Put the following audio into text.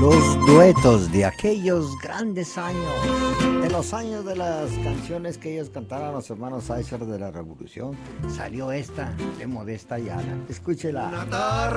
Los duetos de aquellos grandes años, de los años de las canciones que ellos cantaban los hermanos Eicher de la Revolución, salió esta de Modesta Ayala. Escúchela.